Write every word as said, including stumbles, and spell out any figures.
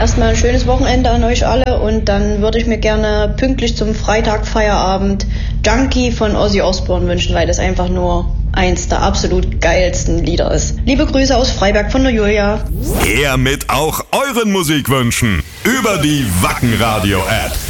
erstmal ein schönes Wochenende an euch alle und dann würde ich mir gerne pünktlich zum Freitag-Feierabend Junkie von Ozzy Osbourne wünschen, weil das einfach nur eins der absolut geilsten Lieder ist. Liebe Grüße aus Freiberg von der Julia. Her mit auch euren Musikwünschen über die Wacken Radio App.